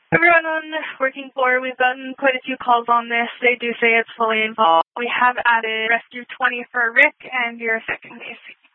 Everyone on working floor, we've gotten quite a few calls on this. They do say it's fully involved. We have added rescue 20 for Rick, and you're second base.